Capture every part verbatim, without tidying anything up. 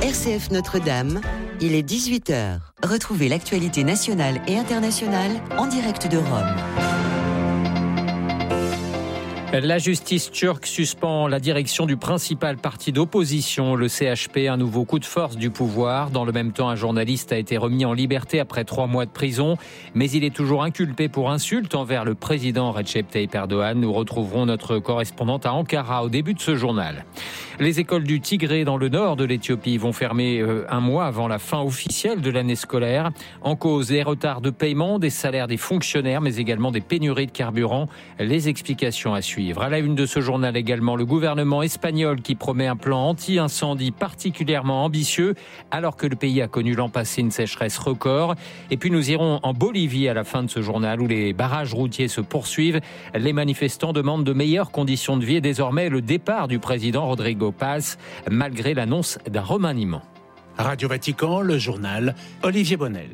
R C F Notre-Dame, il est dix-huit heures. Retrouvez l'actualité nationale et internationale en direct de Rome. La justice turque suspend la direction du principal parti d'opposition, le C H P, un nouveau coup de force du pouvoir. Dans le même temps, un journaliste a été remis en liberté après trois mois de prison, mais il est toujours inculpé pour insulte envers le président Recep Tayyip Erdogan. Nous retrouverons notre correspondante à Ankara au début de ce journal. Les écoles du Tigré dans le nord de l'Éthiopie vont fermer un mois avant la fin officielle de l'année scolaire. En cause, des retards de paiement, des salaires des fonctionnaires, mais également des pénuries de carburant. Les explications à suivre. À la une de ce journal également, le gouvernement espagnol qui promet un plan anti-incendie particulièrement ambitieux, alors que le pays a connu l'an passé une sécheresse record. Et puis nous irons en Bolivie à la fin de ce journal, où les barrages routiers se poursuivent. Les manifestants demandent de meilleures conditions de vie et désormais le départ du président Rodrigo Paz, malgré l'annonce d'un remaniement. Radio Vatican, le journal, Olivier Bonnel.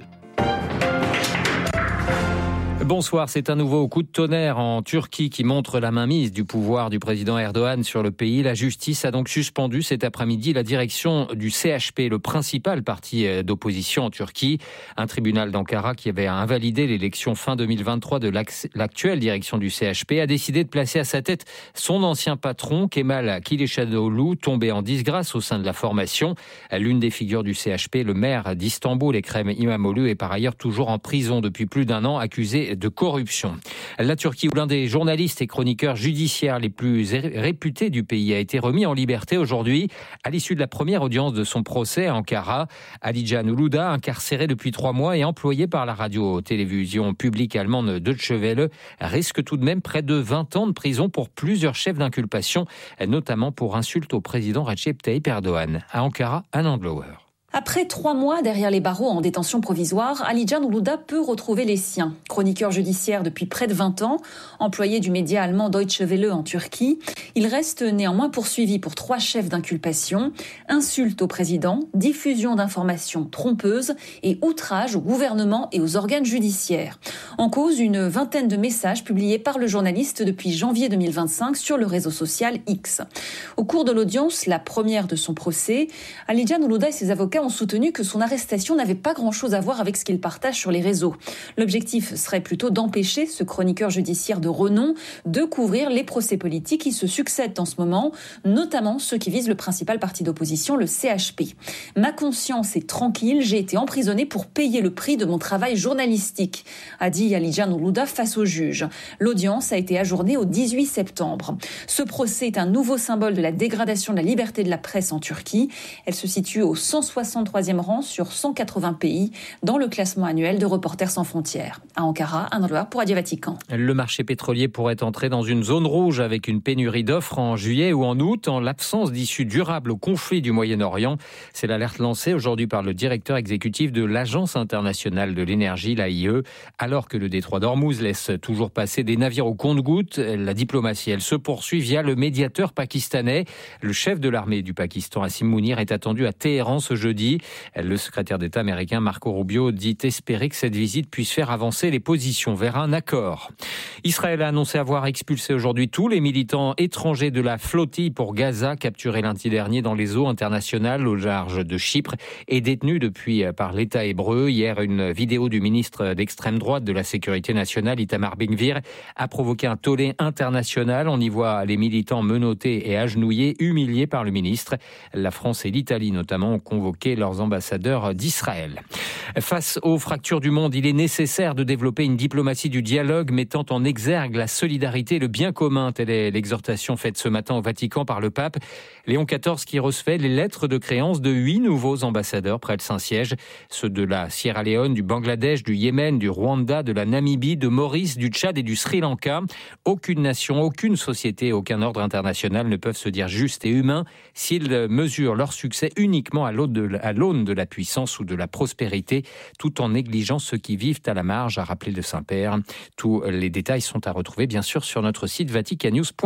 Bonsoir, c'est un nouveau coup de tonnerre en Turquie qui montre la mainmise du pouvoir du président Erdogan sur le pays. La justice a donc suspendu cet après-midi la direction du C H P, le principal parti d'opposition en Turquie. Un tribunal d'Ankara qui avait invalidé l'élection fin deux mille vingt-trois de l'actuelle direction du C H P a décidé de placer à sa tête son ancien patron, Kemal Kılıçdaroğlu, tombé en disgrâce au sein de la formation. L'une des figures du C H P, le maire d'Istanbul, Ekrem İmamoğlu, est par ailleurs toujours en prison depuis plus d'un an, accusé de corruption. La Turquie, où l'un des journalistes et chroniqueurs judiciaires les plus réputés du pays a été remis en liberté aujourd'hui, à l'issue de la première audience de son procès à Ankara. Alican Uludağ, incarcéré depuis trois mois et employé par la radio-télévision publique allemande Deutsche Welle, risque tout de même près de vingt ans de prison pour plusieurs chefs d'inculpation, notamment pour insulte au président Recep Tayyip Erdogan. À Ankara, Anne Andlauer. Après trois mois derrière les barreaux en détention provisoire, Alican Uludağ peut retrouver les siens. Chroniqueur judiciaire depuis près de vingt ans, employé du média allemand Deutsche Welle en Turquie, il reste néanmoins poursuivi pour trois chefs d'inculpation, insulte au président, diffusion d'informations trompeuses et outrage au gouvernement et aux organes judiciaires. En cause, une vingtaine de messages publiés par le journaliste depuis janvier deux mille vingt-cinq sur le réseau social X. Au cours de l'audience, la première de son procès, Alican Uludağ et ses avocats ont soutenu que son arrestation n'avait pas grand-chose à voir avec ce qu'il partage sur les réseaux. L'objectif serait plutôt d'empêcher ce chroniqueur judiciaire de renom de couvrir les procès politiques qui se succèdent en ce moment, notamment ceux qui visent le principal parti d'opposition, le C H P. « Ma conscience est tranquille, j'ai été emprisonné pour payer le prix de mon travail journalistique », a dit Alican Uludağ face au juge. L'audience a été ajournée au dix-huit septembre. Ce procès est un nouveau symbole de la dégradation de la liberté de la presse en Turquie. Elle se situe au cent soixante-troisième rang sur cent quatre-vingts pays dans le classement annuel de Reporters sans frontières. À Ankara, Anne Andlauer pour Radio Vatican. Le marché pétrolier pourrait entrer dans une zone rouge avec une pénurie d'offres en juillet ou en août en l'absence d'issue durable au conflit du Moyen-Orient. C'est l'alerte lancée aujourd'hui par le directeur exécutif de l'Agence internationale de l'énergie, l'A I E. Alors que le détroit d'Ormuz laisse toujours passer des navires au compte-gouttes, la diplomatie, elle se poursuit via le médiateur pakistanais. Le chef de l'armée du Pakistan, Asim Mounir, est attendu à Téhéran ce jeudi. Le secrétaire d'État américain Marco Rubio dit espérer que cette visite puisse faire avancer les positions vers un accord. Israël a annoncé avoir expulsé aujourd'hui tous les militants étrangers de la flottille pour Gaza, capturés lundi dernier dans les eaux internationales au large de Chypre et détenus depuis par l'État hébreu. Hier, une vidéo du ministre d'extrême droite de la Sécurité nationale, Itamar Ben-Gvir, a provoqué un tollé international. On y voit les militants menottés et agenouillés, humiliés par le ministre. La France et l'Italie notamment ont convoqué leurs ambassadeurs d'Israël. Face aux fractures du monde, il est nécessaire de développer une diplomatie du dialogue mettant en exergue la solidarité et le bien commun. Telle est l'exhortation faite ce matin au Vatican par le pape Léon quatorze qui recevait les lettres de créance de huit nouveaux ambassadeurs près de Saint-Siège, ceux de la Sierra Leone, du Bangladesh, du Yémen, du Rwanda, de la Namibie, de Maurice, du Tchad et du Sri Lanka. Aucune nation, aucune société, aucun ordre international ne peuvent se dire justes et humains s'ils mesurent leur succès uniquement à l'aune de, à l'aune de la puissance ou de la prospérité, tout en négligeant ceux qui vivent à la marge, a rappelé le Saint-Père. Tous les détails sont à retrouver bien sûr sur notre site vaticannews point v a.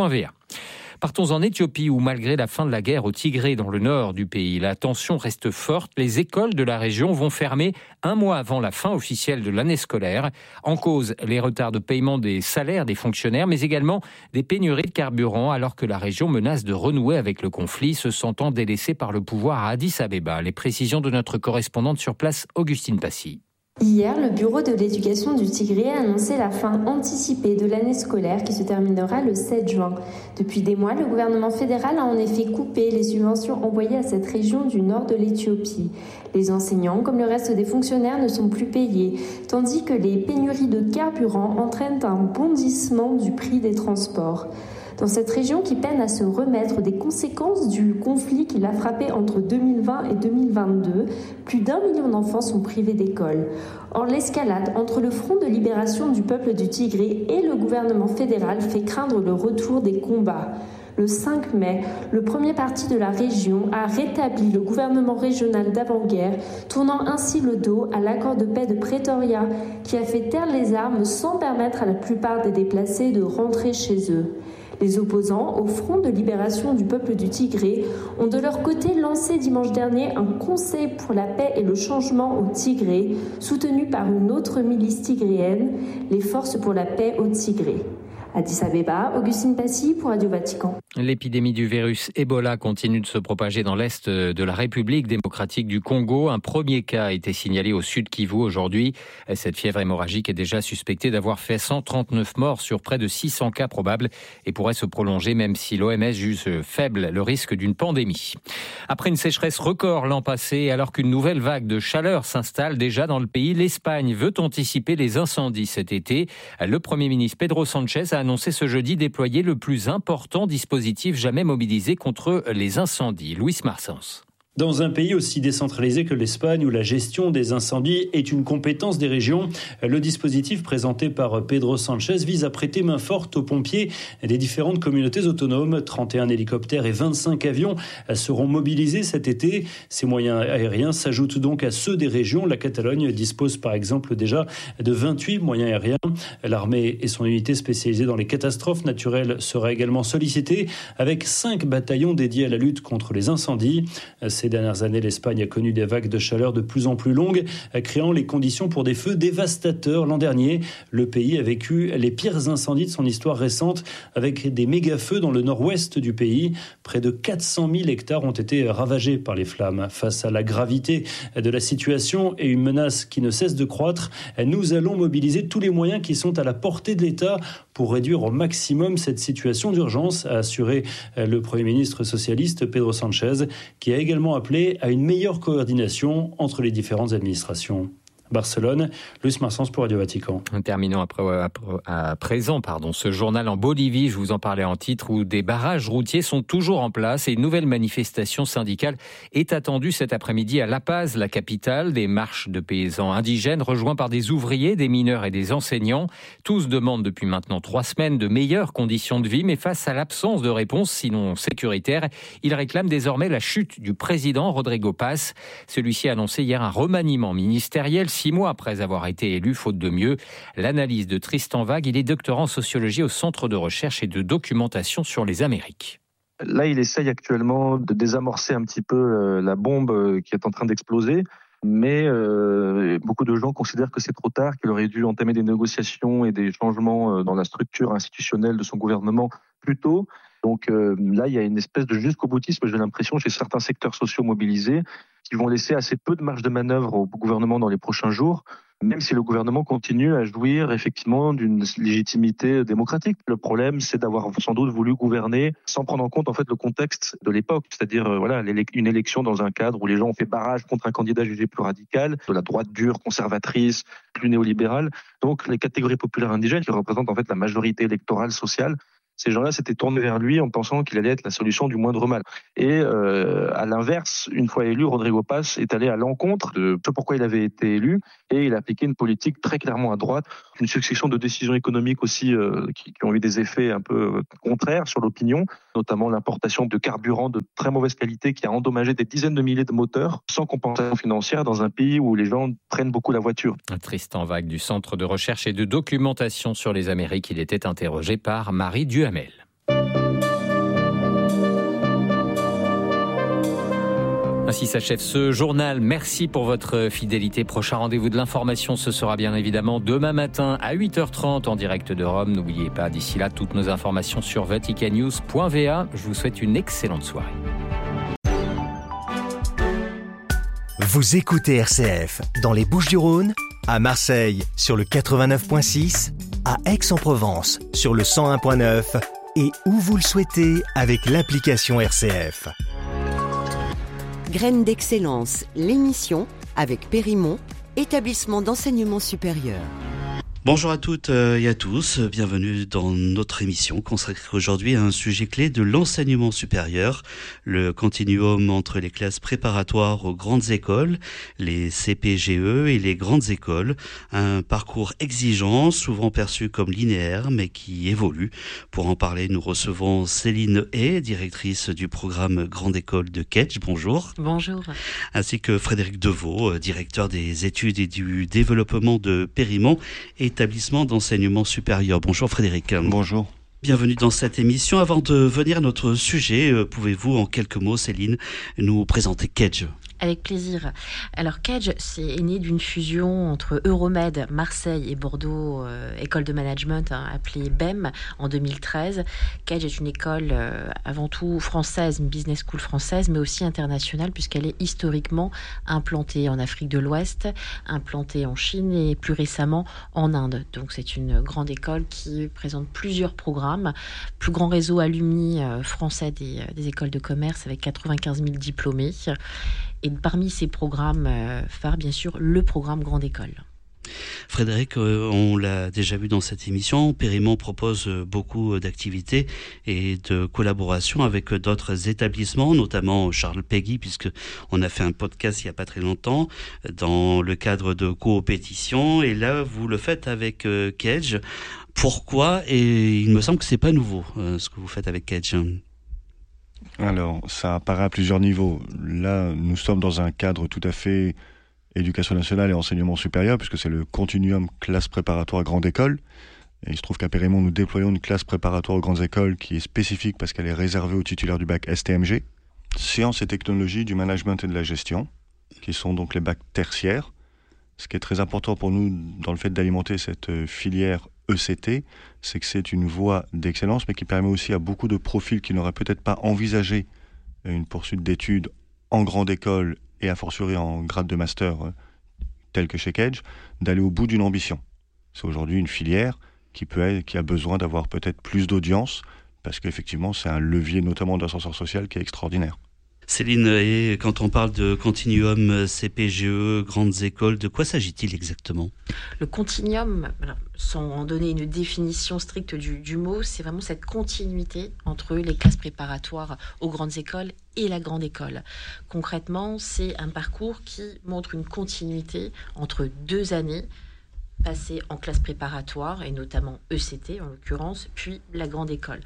Partons en Éthiopie où malgré la fin de la guerre au Tigré dans le nord du pays, la tension reste forte. Les écoles de la région vont fermer un mois avant la fin officielle de l'année scolaire. En cause, les retards de paiement des salaires des fonctionnaires, mais également des pénuries de carburant alors que la région menace de renouer avec le conflit, se sentant délaissée par le pouvoir à Addis Abeba. Les précisions de notre correspondante sur place, Augustine Passy. Hier, le bureau de l'éducation du Tigré a annoncé la fin anticipée de l'année scolaire qui se terminera le sept juin. Depuis des mois, le gouvernement fédéral a en effet coupé les subventions envoyées à cette région du nord de l'Éthiopie. Les enseignants, comme le reste des fonctionnaires, ne sont plus payés, tandis que les pénuries de carburant entraînent un bondissement du prix des transports. Dans cette région qui peine à se remettre des conséquences du conflit qui l'a frappé entre deux mille vingt et deux mille vingt-deux, plus d'un million d'enfants sont privés d'école. Or, l'escalade entre le Front de libération du peuple du Tigré et le gouvernement fédéral fait craindre le retour des combats. Le cinq mai, le premier parti de la région a rétabli le gouvernement régional d'avant-guerre, tournant ainsi le dos à l'accord de paix de Pretoria qui a fait taire les armes sans permettre à la plupart des déplacés de rentrer chez eux. Les opposants au Front de libération du peuple du Tigré ont de leur côté lancé dimanche dernier un conseil pour la paix et le changement au Tigré, soutenu par une autre milice tigréenne, les Forces pour la paix au Tigré. Addis Abeba, Augustine Passy pour Radio Vatican. L'épidémie du virus Ebola continue de se propager dans l'est de la République démocratique du Congo. Un premier cas a été signalé au sud Kivu aujourd'hui. Cette fièvre hémorragique est déjà suspectée d'avoir fait cent trente-neuf morts sur près de six cents cas probables et pourrait se prolonger même si l'O M S juge faible le risque d'une pandémie. Après une sécheresse record l'an passé, alors qu'une nouvelle vague de chaleur s'installe déjà dans le pays, l'Espagne veut anticiper les incendies cet été. Le Premier ministre Pedro Sánchez a annoncé ce jeudi déployer le plus important dispositif jamais mobilisé contre les incendies. Luis Marsens. Dans un pays aussi décentralisé que l'Espagne, où la gestion des incendies est une compétence des régions, le dispositif présenté par Pedro Sánchez vise à prêter main forte aux pompiers des différentes communautés autonomes. trente et un hélicoptères et vingt-cinq avions seront mobilisés cet été. Ces moyens aériens s'ajoutent donc à ceux des régions. La Catalogne dispose par exemple déjà de vingt-huit moyens aériens. L'armée et son unité spécialisée dans les catastrophes naturelles sera également sollicitée, avec cinq bataillons dédiés à la lutte contre les incendies. Ces dernières années, l'Espagne a connu des vagues de chaleur de plus en plus longues, créant les conditions pour des feux dévastateurs. L'an dernier, le pays a vécu les pires incendies de son histoire récente, avec des méga-feux dans le nord-ouest du pays. Près de quatre cent mille hectares ont été ravagés par les flammes. Face à la gravité de la situation et une menace qui ne cesse de croître, nous allons mobiliser tous les moyens qui sont à la portée de l'État pour réduire au maximum cette situation d'urgence, a assuré le Premier ministre socialiste Pedro Sánchez, qui a également appelé à une meilleure coordination entre les différentes administrations. Barcelone, Luis Marsens pour Radio Vatican. Terminons après, à présent pardon, ce journal en Bolivie, je vous en parlais en titre, où des barrages routiers sont toujours en place et une nouvelle manifestation syndicale est attendue cet après-midi à La Paz, la capitale. Des marches de paysans indigènes rejoints par des ouvriers, des mineurs et des enseignants. Tous demandent depuis maintenant trois semaines de meilleures conditions de vie, mais face à l'absence de réponse, sinon sécuritaire, ils réclament désormais la chute du président Rodrigo Paz. Celui-ci a annoncé hier un remaniement ministériel six mois après avoir été élu, faute de mieux. L'analyse de Tristan Vague, il est doctorant en sociologie au Centre de recherche et de documentation sur les Amériques. Là, il essaye actuellement de désamorcer un petit peu la bombe qui est en train d'exploser. Mais euh, beaucoup de gens considèrent que c'est trop tard, qu'il aurait dû entamer des négociations et des changements dans la structure institutionnelle de son gouvernement plus tôt. Donc euh, là, il y a une espèce de jusqu'au boutisme, j'ai l'impression, chez certains secteurs sociaux mobilisés, qui vont laisser assez peu de marge de manœuvre au gouvernement dans les prochains jours, même si le gouvernement continue à jouir effectivement d'une légitimité démocratique. Le problème, c'est d'avoir sans doute voulu gouverner sans prendre en compte en fait le contexte de l'époque, c'est-à-dire euh, voilà une élection dans un cadre où les gens ont fait barrage contre un candidat jugé plus radical, de la droite dure, conservatrice, plus néolibérale. Donc les catégories populaires indigènes qui représentent en fait la majorité électorale sociale, ces gens-là s'étaient tournés vers lui en pensant qu'il allait être la solution du moindre mal. Et euh, à l'inverse, une fois élu, Rodrigo Paz est allé à l'encontre de ce pourquoi il avait été élu et il a appliqué une politique très clairement à droite, une succession de décisions économiques aussi euh, qui, qui ont eu des effets un peu contraires sur l'opinion, notamment l'importation de carburant de très mauvaise qualité qui a endommagé des dizaines de milliers de moteurs sans compensation financière dans un pays où les gens prennent beaucoup la voiture. Tristan Vague du Centre de recherche et de documentation sur les Amériques, il était interrogé par Marie Duhamel. Ainsi s'achève ce journal. Merci pour votre fidélité. Prochain rendez-vous de l'information, ce sera bien évidemment demain matin à huit heures trente en direct de Rome. N'oubliez pas, d'ici là, toutes nos informations sur vatican news point v a. Je vous souhaite une excellente soirée. Vous écoutez R C F dans les Bouches-du-Rhône, à Marseille sur le quatre-vingt-neuf virgule six, à Aix-en-Provence sur le cent un virgule neuf et où vous le souhaitez avec l'application R C F. Graines d'excellence, l'émission avec Périmont, établissement d'enseignement supérieur. Bonjour à toutes et à tous, bienvenue dans notre émission consacrée aujourd'hui à un sujet clé de l'enseignement supérieur, le continuum entre les classes préparatoires aux grandes écoles, les C P G E et les grandes écoles, un parcours exigeant, souvent perçu comme linéaire mais qui évolue. Pour en parler, nous recevons Céline Hay, directrice du programme Grande École de Kedge, bonjour. Bonjour. Ainsi que Frédéric Deveau, directeur des études et du développement de Périmont et établissement d'enseignement supérieur. Bonjour Frédéric. Bonjour. Bienvenue dans cette émission. Avant de venir à notre sujet, pouvez-vous en quelques mots, Céline, nous présenter Kedge ? Avec plaisir. Alors Kedge, c'est né d'une fusion entre Euromed, Marseille et Bordeaux, euh, école de management hein, appelée B E M en deux mille treize. Kedge est une école euh, avant tout française, une business school française, mais aussi internationale puisqu'elle est historiquement implantée en Afrique de l'Ouest, implantée en Chine et plus récemment en Inde. Donc c'est une grande école qui présente plusieurs programmes, plus grand réseau alumni euh, français des, des écoles de commerce avec quatre-vingt-quinze mille diplômés. Et parmi ces programmes euh, phares, bien sûr, le programme Grande École. Frédéric, euh, on l'a déjà vu dans cette émission, Périmont propose beaucoup d'activités et de collaborations avec d'autres établissements, notamment Charles Péguy, puisque on a fait un podcast il n'y a pas très longtemps dans le cadre de coopétition. Et là, vous le faites avec euh, Kedge. Pourquoi ? Et il me semble que c'est pas nouveau euh, ce que vous faites avec Kedge. Alors, ça apparaît à plusieurs niveaux. Là, nous sommes dans un cadre tout à fait éducation nationale et enseignement supérieur, puisque c'est le continuum classe préparatoire grande école. Et il se trouve qu'à Périmont, nous déployons une classe préparatoire aux grandes écoles qui est spécifique parce qu'elle est réservée aux titulaires du bac S T M G, sciences et technologies, du management et de la gestion, qui sont donc les bacs tertiaires. Ce qui est très important pour nous dans le fait d'alimenter cette filière E C T, c'est que c'est une voie d'excellence, mais qui permet aussi à beaucoup de profils qui n'auraient peut-être pas envisagé une poursuite d'études en grande école et a fortiori en grade de master, euh, tel que chez Kedge, d'aller au bout d'une ambition. C'est aujourd'hui une filière qui, peut être, qui a besoin d'avoir peut-être plus d'audience, parce qu'effectivement, c'est un levier notamment d'ascenseur social qui est extraordinaire. Céline, et quand on parle de continuum C P G E, grandes écoles, de quoi s'agit-il exactement ? Le continuum, alors, sans en donner une définition stricte du, du mot, c'est vraiment cette continuité entre les classes préparatoires aux grandes écoles et la grande école. Concrètement, c'est un parcours qui montre une continuité entre deux années passées en classe préparatoire, et notamment E C T en l'occurrence, puis la grande école.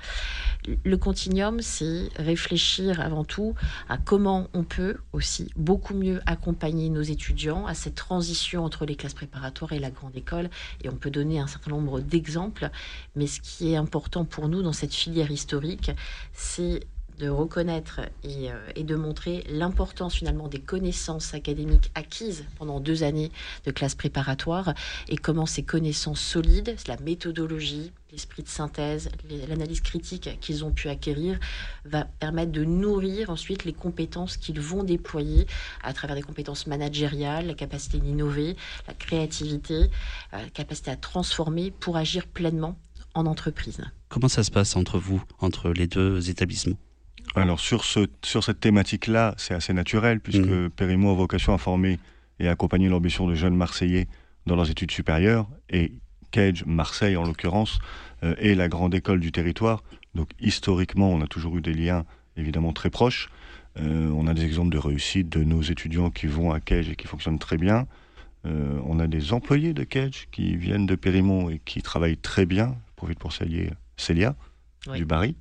Le continuum, c'est réfléchir avant tout à comment on peut aussi beaucoup mieux accompagner nos étudiants à cette transition entre les classes préparatoires et la grande école. Et on peut donner un certain nombre d'exemples, mais ce qui est important pour nous dans cette filière historique, c'est de reconnaître et, euh, et de montrer l'importance finalement des connaissances académiques acquises pendant deux années de classe préparatoire et comment ces connaissances solides, la méthodologie, l'esprit de synthèse, les, l'analyse critique qu'ils ont pu acquérir va permettre de nourrir ensuite les compétences qu'ils vont déployer à travers des compétences managériales, la capacité d'innover, la créativité, euh, la capacité à transformer pour agir pleinement en entreprise. Comment ça se passe entre vous, entre les deux établissements ? Alors sur, ce, sur cette thématique-là, c'est assez naturel, puisque mmh. Périmont a vocation à former et à accompagner l'ambition de jeunes Marseillais dans leurs études supérieures, et Kedge, Marseille en l'occurrence, euh, est la grande école du territoire. Donc historiquement, on a toujours eu des liens évidemment très proches. Euh, on a des exemples de réussite de nos étudiants qui vont à Kedge et qui fonctionnent très bien. Euh, on a des employés de Kedge qui viennent de Périmont et qui travaillent très bien. Je profite pour saluer Célia, oui. du Barry.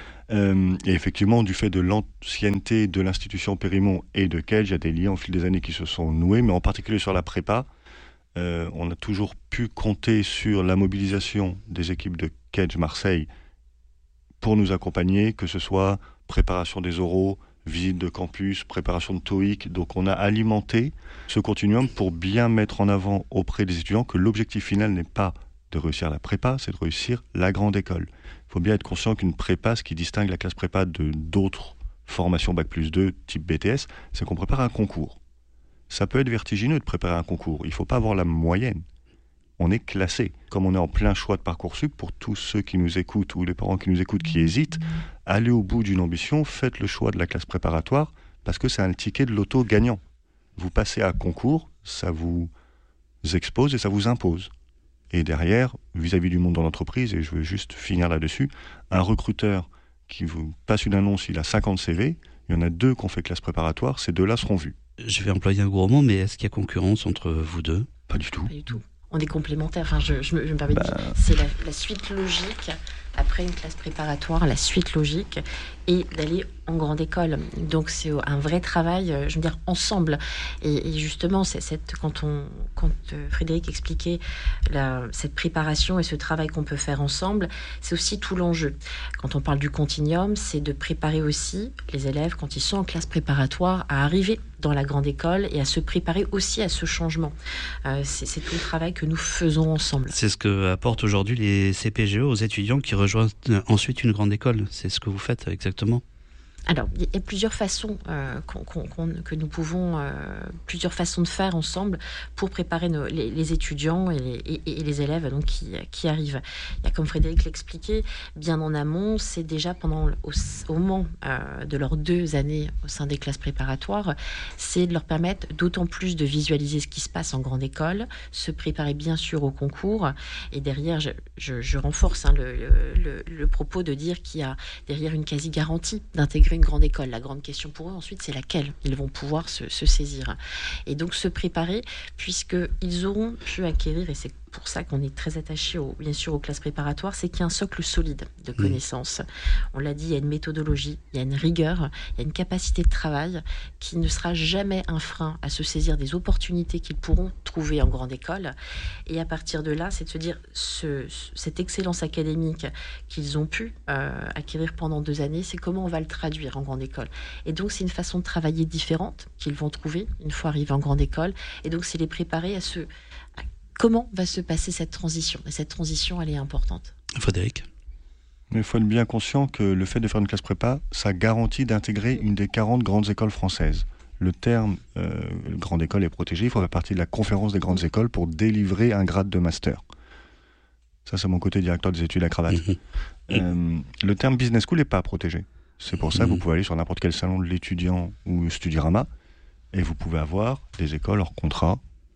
Euh, et effectivement, du fait de l'ancienneté de l'institution Périmont et de Kedge, il y a des liens au fil des années qui se sont noués, mais en particulier sur la prépa, euh, on a toujours pu compter sur la mobilisation des équipes de Kedge Marseille pour nous accompagner, que ce soit préparation des oraux, visite de campus, préparation de TOEIC. Donc on a alimenté ce continuum pour bien mettre en avant auprès des étudiants que l'objectif final n'est pas de réussir la prépa, c'est de réussir la grande école. Il faut bien être conscient qu'une prépa, ce qui distingue la classe prépa de d'autres formations bac plus deux type B T S, c'est qu'on prépare un concours. Ça peut être vertigineux de préparer un concours, il ne faut pas avoir la moyenne. On est classé. Comme on est en plein choix de Parcoursup, pour tous ceux qui nous écoutent ou les parents qui nous écoutent, qui hésitent, allez au bout d'une ambition, faites le choix de la classe préparatoire, parce que c'est un ticket de l'auto gagnant. Vous passez à concours, ça vous expose et ça vous impose. Et derrière, vis-à-vis du monde dans l'entreprise, et je veux juste finir là-dessus, un recruteur qui vous passe une annonce, il a cinquante C V, il y en a deux qui ont fait classe préparatoire, ces deux-là seront vus. Je vais employer un gros mot, mais est-ce qu'il y a concurrence entre vous deux ? Pas du tout. Pas du tout. On est complémentaires. Enfin, je, je, me, je me permets bah... de dire, c'est la, la suite logique, après une classe préparatoire, la suite logique est d'aller en grande école. Donc c'est un vrai travail, je veux dire, ensemble. Et, et justement, c'est cette, quand, on, quand Frédéric expliquait la, cette préparation et ce travail qu'on peut faire ensemble, c'est aussi tout l'enjeu. Quand on parle du continuum, c'est de préparer aussi les élèves, quand ils sont en classe préparatoire, à arriver dans la grande école et à se préparer aussi à ce changement. Euh, c'est, c'est tout le travail que nous faisons ensemble. C'est ce que apportent aujourd'hui les C P G E aux étudiants qui rejoignent ensuite une grande école. C'est ce que vous faites exactement. Alors, il y a plusieurs façons euh, qu'on, qu'on, qu'on, que nous pouvons, euh, plusieurs façons de faire ensemble pour préparer nos, les, les étudiants et les, et, et les élèves donc, qui, qui arrivent. Il y a, comme Frédéric l'expliquait, bien en amont, c'est déjà pendant au, au moment euh, de leurs deux années au sein des classes préparatoires, c'est de leur permettre d'autant plus de visualiser ce qui se passe en grande école, se préparer bien sûr au concours. Et derrière, je, je, je renforce hein, le, le, le propos de dire qu'il y a derrière une quasi-garantie d'intégrer une grande école. La grande question pour eux ensuite, c'est laquelle ils vont pouvoir se, se saisir. Et donc se préparer, puisqu'ils auront pu acquérir, et c'est pour ça qu'on est très attaché au, bien sûr aux classes préparatoires, c'est qu'il y a un socle solide de connaissances. Mmh. On l'a dit, il y a une méthodologie, il y a une rigueur, il y a une capacité de travail qui ne sera jamais un frein à se saisir des opportunités qu'ils pourront trouver en grande école. Et à partir de là, c'est de se dire ce, cette excellence académique qu'ils ont pu euh, acquérir pendant deux années, c'est comment on va le traduire en grande école. Et donc c'est une façon de travailler différente qu'ils vont trouver une fois arrivés en grande école. Et donc c'est les préparer à ce à comment va se passer cette transition. Et cette transition, elle est importante. Frédéric ? Mais il faut être bien conscient que le fait de faire une classe prépa, ça garantit d'intégrer une des quarante grandes écoles françaises. Le terme euh, grande école est protégé, il faut faire partie de la conférence des grandes écoles pour délivrer un grade de master. Ça, c'est mon côté directeur des études à cravate. Mmh. Euh, le terme business school n'est pas protégé. C'est pour ça que vous pouvez aller sur n'importe quel salon de l'étudiant ou Studirama et vous pouvez avoir des écoles hors contrat,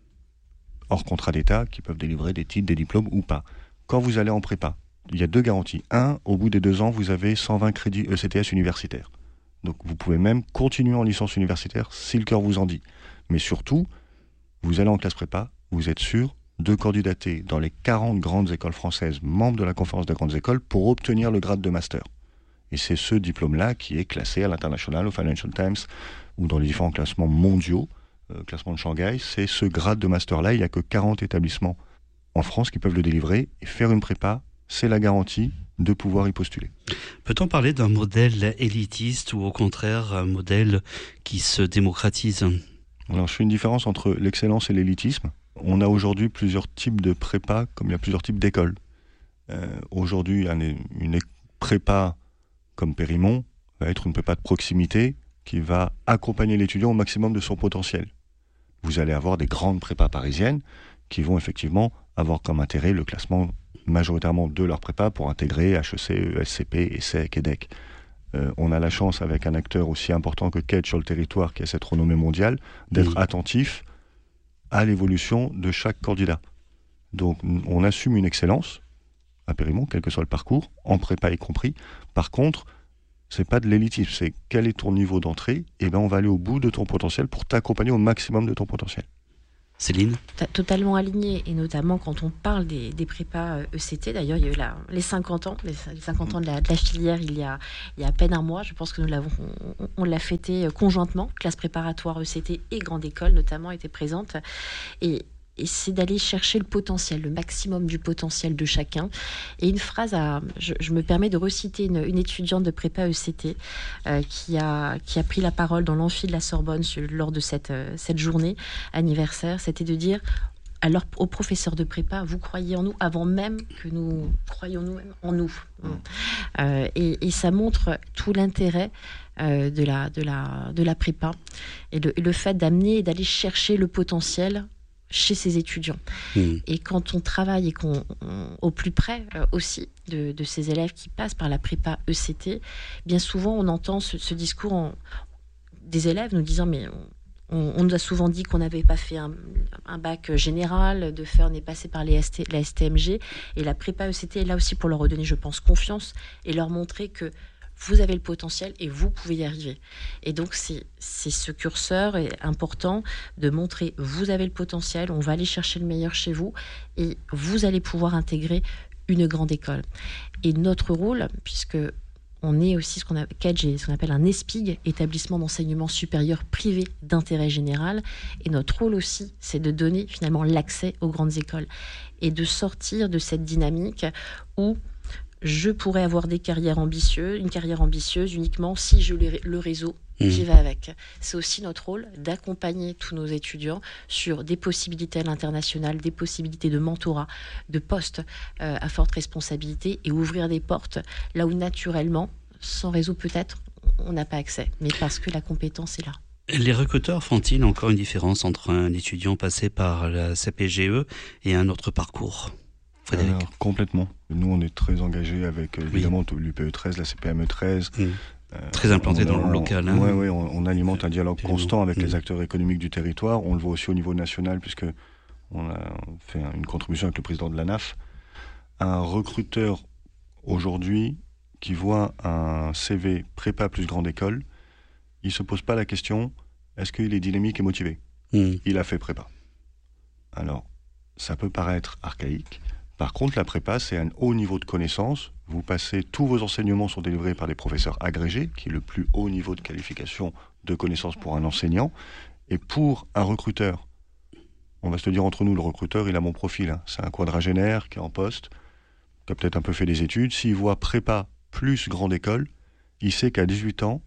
hors contrat d'État, qui peuvent délivrer des titres, des diplômes ou pas. Quand vous allez en prépa, il y a deux garanties. Un, au bout des deux ans, vous avez cent vingt crédits E C T S universitaires. Donc vous pouvez même continuer en licence universitaire si le cœur vous en dit. Mais surtout, vous allez en classe prépa, vous êtes sûr de candidater dans les quarante grandes écoles françaises, membres de la conférence des grandes écoles, pour obtenir le grade de master. Et c'est ce diplôme-là qui est classé à l'international, au Financial Times, ou dans les différents classements mondiaux, euh, classement de Shanghai, c'est ce grade de master-là. Il n'y a que quarante établissements en France qui peuvent le délivrer. Et faire une prépa, c'est la garantie de pouvoir y postuler. Peut-on parler d'un modèle élitiste ou au contraire un modèle qui se démocratise ? Alors, je fais une différence entre l'excellence et l'élitisme. On a aujourd'hui plusieurs types de prépa, comme il y a plusieurs types d'écoles. Euh, aujourd'hui, il y a une, une prépa comme Périmont va être une prépa de proximité qui va accompagner l'étudiant au maximum de son potentiel. Vous allez avoir des grandes prépas parisiennes qui vont effectivement avoir comme intérêt le classement majoritairement de leur prépa pour intégrer H E C, E S C P, ESSEC, EDEC. Euh, on a la chance, avec un acteur aussi important que Kedge sur le territoire, qui a cette renommée mondiale, d'être mmh. attentif à l'évolution de chaque candidat. Donc on assume une excellence à Périmont, quel que soit le parcours, en prépa y compris. Par contre, c'est pas de l'élitisme, c'est quel est ton niveau d'entrée, et ben on va aller au bout de ton potentiel pour t'accompagner au maximum de ton potentiel. Céline ? Totalement aligné, et notamment quand on parle des, des prépas E C T, d'ailleurs il y a eu la, les cinquante ans, les, les cinquante ans de la, de la filière il y, a, il y a à peine un mois, je pense que nous l'avons, on, on l'a fêté conjointement, classe préparatoire E C T et grande école notamment étaient présentes, et et c'est d'aller chercher le potentiel, le maximum du potentiel de chacun. Et une phrase, à, je, je me permets de reciter une, une étudiante de prépa E C T euh, qui, a, qui a pris la parole dans l'amphi de la Sorbonne sur, lors de cette, euh, cette journée anniversaire, c'était de dire alors aux professeurs de prépa, vous croyez en nous avant même que nous croyions nous-mêmes en nous. Mmh. Euh, et, et ça montre tout l'intérêt euh, de, la, de, la, de la prépa et le, et le fait d'amener et d'aller chercher le potentiel chez ces étudiants. Mmh. Et quand on travaille et qu'on on, au plus près euh, aussi de, de ces élèves qui passent par la prépa E C T, bien souvent on entend ce, ce discours en, des élèves nous disant mais on, on nous a souvent dit qu'on n'avait pas fait un, un bac général, de faire on est passé par les S T, la S T M G, et la prépa E C T est là aussi pour leur redonner, je pense, confiance et leur montrer que vous avez le potentiel et vous pouvez y arriver. Et donc, c'est, c'est ce curseur est important de montrer, vous avez le potentiel, on va aller chercher le meilleur chez vous et vous allez pouvoir intégrer une grande école. Et notre rôle, puisque on est aussi ce qu'on appelle, ce qu'on appelle un ESPIG, établissement d'enseignement supérieur privé d'intérêt général, et notre rôle aussi, c'est de donner finalement l'accès aux grandes écoles et de sortir de cette dynamique où je pourrais avoir des carrières ambitieuses, une carrière ambitieuse uniquement si je l'ai le réseau mmh. qui va avec. C'est aussi notre rôle d'accompagner tous nos étudiants sur des possibilités à l'international, des possibilités de mentorat, de postes euh, à forte responsabilité et ouvrir des portes là où naturellement, sans réseau peut-être, on n'a pas accès, mais parce que la compétence est là. Les recruteurs font-ils encore une différence entre un étudiant passé par la C P G E et un autre parcours ? Alors, complètement. Nous, on est très engagés avec, évidemment, oui. l'U P E treize, la C P M E treize. Mmh. Euh, très implanté on, dans le local. Hein. Oui, ouais, on, on alimente un dialogue constant avec mmh. les acteurs économiques du territoire. On le voit aussi au niveau national, puisque on a fait une contribution avec le président de l'A N A F. Un recruteur, aujourd'hui, qui voit un C V prépa plus grande école, il ne se pose pas la question, est-ce qu'il est dynamique et motivé ? mmh. Il a fait prépa. Alors, ça peut paraître archaïque. Par contre, la prépa, c'est un haut niveau de connaissance. Vous passez, tous vos enseignements sont délivrés par des professeurs agrégés, qui est le plus haut niveau de qualification de connaissance pour un enseignant. Et pour un recruteur, on va se le dire entre nous, le recruteur, il a mon profil. Hein. C'est un quadragénaire qui est en poste, qui a peut-être un peu fait des études. S'il voit prépa plus grande école, il sait qu'à dix-huit ans,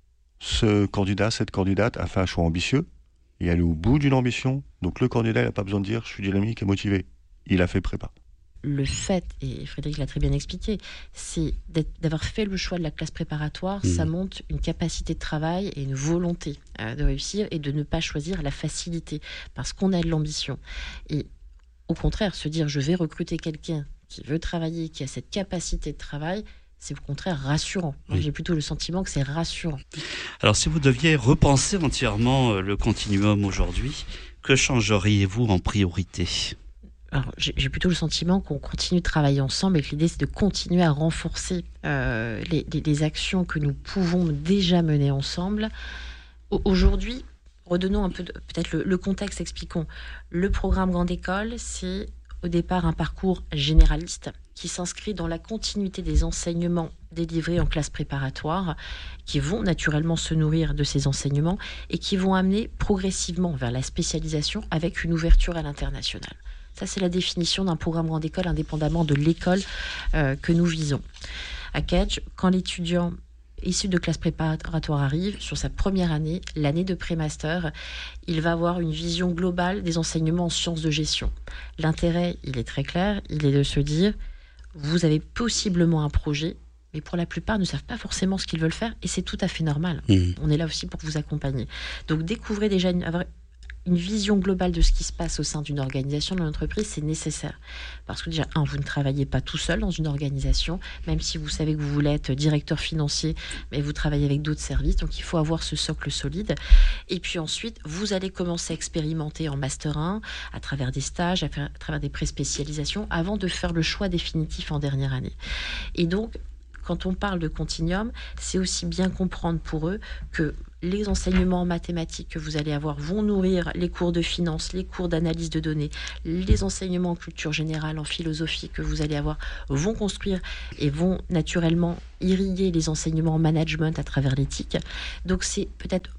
ce candidat, cette candidate a fait un choix ambitieux et elle est au bout d'une ambition. Donc le candidat, il n'a pas besoin de dire « je suis dynamique et motivé ». Il a fait prépa. Le fait, et Frédéric l'a très bien expliqué, c'est d'avoir fait le choix de la classe préparatoire, mmh. ça montre une capacité de travail et une volonté euh, de réussir et de ne pas choisir la facilité, parce qu'on a de l'ambition. Et au contraire, se dire je vais recruter quelqu'un qui veut travailler, qui a cette capacité de travail, c'est au contraire rassurant. Oui. J'ai plutôt le sentiment que c'est rassurant. Alors si vous deviez repenser entièrement le continuum aujourd'hui, que changeriez-vous en priorité ? Alors, j'ai, j'ai plutôt le sentiment qu'on continue de travailler ensemble et que l'idée, c'est de continuer à renforcer euh, les, les, les actions que nous pouvons déjà mener ensemble. Au, aujourd'hui, redonnons un peu de, peut-être le, le contexte, expliquons. Le programme Grande École, c'est au départ un parcours généraliste qui s'inscrit dans la continuité des enseignements délivrés en classe préparatoire, qui vont naturellement se nourrir de ces enseignements et qui vont amener progressivement vers la spécialisation avec une ouverture à l'international. Ça, c'est la définition d'un programme grande école indépendamment de l'école euh, que nous visons. À Kedge, quand l'étudiant issu de classe préparatoire arrive, sur sa première année, l'année de pré-master, il va avoir une vision globale des enseignements en sciences de gestion. L'intérêt, il est très clair, il est de se dire, vous avez possiblement un projet, mais pour la plupart ne savent pas forcément ce qu'ils veulent faire, et c'est tout à fait normal. Mmh. On est là aussi pour vous accompagner. Donc, découvrez déjà une... Une vision globale de ce qui se passe au sein d'une organisation, de l'entreprise, c'est nécessaire. Parce que déjà, un, vous ne travaillez pas tout seul dans une organisation, même si vous savez que vous voulez être directeur financier, mais vous travaillez avec d'autres services, donc il faut avoir ce socle solide. Et puis ensuite, vous allez commencer à expérimenter en Master un, à travers des stages, à, faire, à travers des pré-spécialisations, avant de faire le choix définitif en dernière année. Et donc, quand on parle de continuum, c'est aussi bien comprendre pour eux que les enseignements en mathématiques que vous allez avoir vont nourrir les cours de finance, les cours d'analyse de données, les enseignements en culture générale, en philosophie que vous allez avoir vont construire et vont naturellement irriguer les enseignements en management à travers l'éthique. Donc c'est peut-être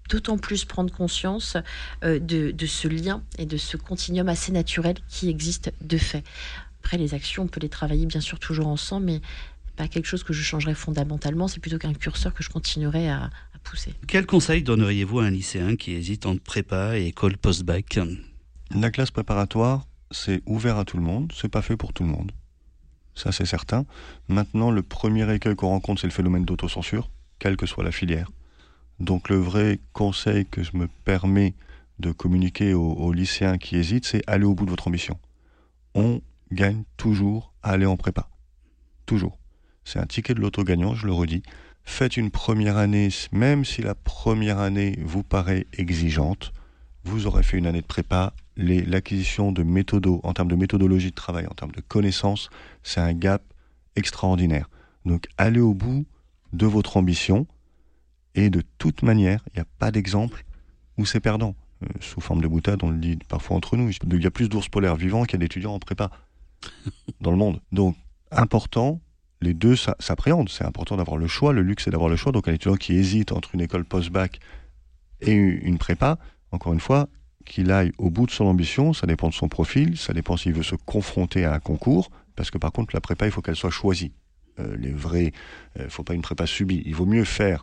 d'autant plus prendre conscience euh, de, de ce lien et de ce continuum assez naturel qui existe de fait. Après, les actions, on peut les travailler bien sûr toujours ensemble, mais pas quelque chose que je changerais fondamentalement, c'est plutôt qu'un curseur que je continuerai à, à pousser. Quel conseil donneriez-vous à un lycéen qui hésite entre prépa et école post-bac ? La classe préparatoire, c'est ouvert à tout le monde, c'est pas fait pour tout le monde. Ça, c'est certain. Maintenant, le premier écueil qu'on rencontre, c'est le phénomène d'autocensure, quelle que soit la filière. Donc, le vrai conseil que je me permets de communiquer aux, aux lycéens qui hésitent, c'est aller au bout de votre ambition. On gagne toujours à aller en prépa. Toujours. C'est un ticket de loto gagnant, je le redis. Faites une première année, même si la première année vous paraît exigeante, vous aurez fait une année de prépa. Les, l'acquisition de méthodos, en termes de méthodologie de travail, en termes de connaissances, c'est un gap extraordinaire. Donc, allez au bout de votre ambition. Et de toute manière, il n'y a pas d'exemple où c'est perdant. Euh, sous forme de boutade, on le dit parfois entre nous, il y a plus d'ours polaires vivants qu'il y a d'étudiants en prépa dans le monde. Donc, important, les deux s'appréhendent. C'est important d'avoir le choix, le luxe c'est d'avoir le choix. Donc un étudiant qui hésite entre une école post-bac et une prépa, encore une fois, qu'il aille au bout de son ambition, ça dépend de son profil, ça dépend s'il veut se confronter à un concours, parce que par contre la prépa, il faut qu'elle soit choisie. Euh, les vrais, il euh, ne faut pas une prépa subie. Il vaut mieux faire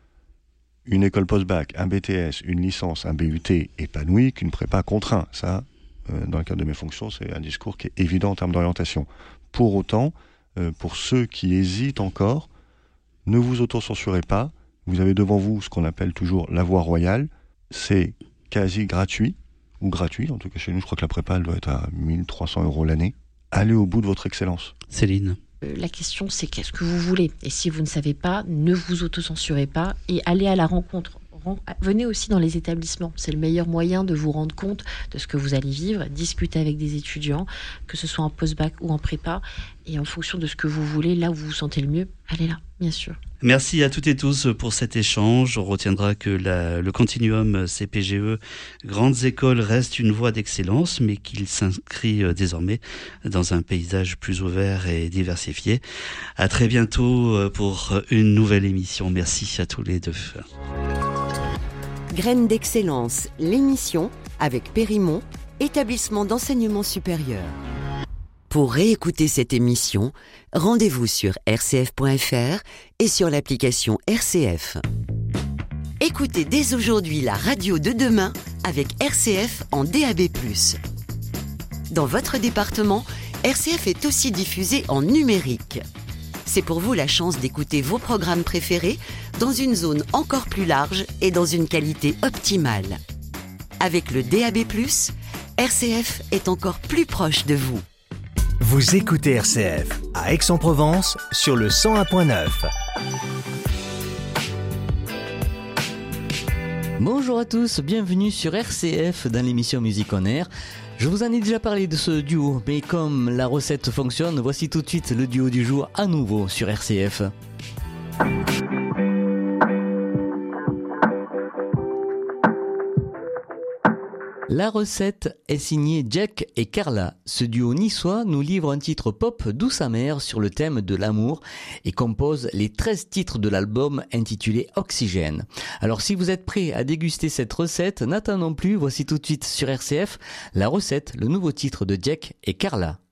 une école post-bac, un B T S, une licence, un B U T épanoui qu'une prépa contraint. Ça, euh, dans le cadre de mes fonctions, c'est un discours qui est évident en termes d'orientation. Pour autant, euh, pour ceux qui hésitent encore, ne vous autocensurez pas. Vous avez devant vous ce qu'on appelle toujours la voie royale. C'est quasi gratuit, ou gratuit, en tout cas chez nous, je crois que la prépa elle doit être à mille trois cents euros l'année. Allez au bout de votre excellence. Céline. La question, c'est qu'est-ce que vous voulez ? Et si vous ne savez pas, ne vous autocensurez pas et allez à la rencontre. Venez aussi dans les établissements. C'est le meilleur moyen de vous rendre compte de ce que vous allez vivre. Discutez avec des étudiants, que ce soit en post-bac ou en prépa. Et en fonction de ce que vous voulez, là où vous vous sentez le mieux, allez là, bien sûr. Merci à toutes et tous pour cet échange. On retiendra que la, le continuum C P G E Grandes Écoles reste une voie d'excellence, mais qu'il s'inscrit désormais dans un paysage plus ouvert et diversifié. À très bientôt pour une nouvelle émission. Merci à tous les deux. Graines d'excellence, l'émission avec Périmont, établissement d'enseignement supérieur. Pour réécouter cette émission, rendez-vous sur r c f point f r et sur l'application R C F. Écoutez dès aujourd'hui la radio de demain avec R C F en D A B plus. Dans votre département, R C F est aussi diffusé en numérique. C'est pour vous la chance d'écouter vos programmes préférés dans une zone encore plus large et dans une qualité optimale. Avec le D A B plus, R C F est encore plus proche de vous. Vous écoutez R C F à Aix-en-Provence sur le cent un point neuf. Bonjour à tous, bienvenue sur R C F dans l'émission Musique on Air. Je vous en ai déjà parlé de ce duo, mais comme la recette fonctionne, voici tout de suite le duo du jour à nouveau sur R C F. La recette est signée Jack et Carla. Ce duo niçois nous livre un titre pop douce amère sur le thème de l'amour et compose les treize titres de l'album intitulé Oxygène. Alors si vous êtes prêts à déguster cette recette, n'attendons plus, voici tout de suite sur R C F la recette, le nouveau titre de Jack et Carla.